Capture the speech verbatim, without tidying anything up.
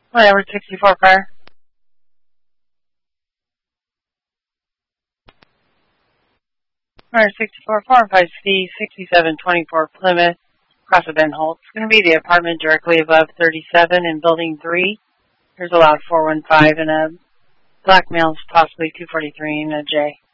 Whatever, sixty-four fire. Fire sixty-four, four and five C, sixty-seven twenty-four Plymouth, across of Ben Holt. It's going to be the apartment directly above thirty-seven in building three. There's a loud four one five and a black male's possibly two forty-three and a J.